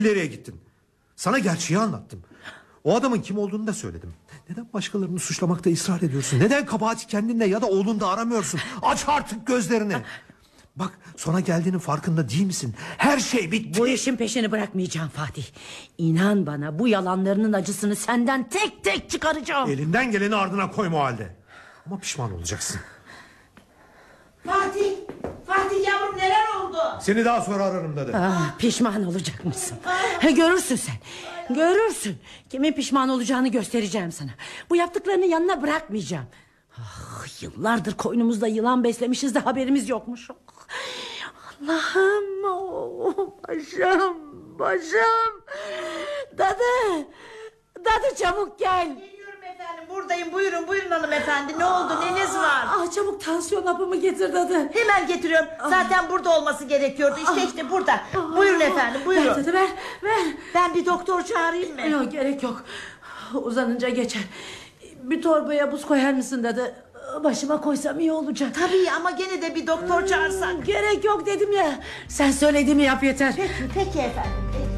İleriye gittin. Sana gerçeği anlattım. O adamın kim olduğunu da söyledim. Neden başkalarını suçlamakta ısrar ediyorsun? Neden kabahati kendinde ya da oğlunda aramıyorsun? Aç artık gözlerini. Bak, sona geldiğinin farkında değil misin? Her şey bitti. Bu işin peşini bırakmayacağım Fatih. İnan bana, bu yalanlarının acısını senden tek tek çıkaracağım. Elinden geleni ardına koyma o halde. Ama pişman olacaksın. Fatih, Fatih yavrum, neler oldu? Seni daha sonra ararım dedi. Pişman olacakmışsın. Görürsün sen. Görürsün. Kimin pişman olacağını göstereceğim sana. Bu yaptıklarını yanına bırakmayacağım. Yıllardır koynumuzda yılan beslemişiz de haberimiz yokmuş. Allah'ım, başım, başım. Dadı çabuk gel. Geliyorum efendim, buradayım. Buyurun hanımefendi, ne oldu, neniz var? Çabuk tansiyon hapımı getir dadı. Hemen getiriyorum. Zaten burada olması gerekiyordu. İşte burada. Buyurun efendim, buyurun. Ver dadı, ver. Ben bir doktor çağırayım mı? Yok, gerek yok. Uzanınca geçer. Bir torbaya buz koyar mısın dadı? Başıma koysam iyi olacak. Tabii, ama gene de bir doktor çağırsak. Gerek yok dedim ya. Sen söylediğimi yap yeter. Peki efendim, peki.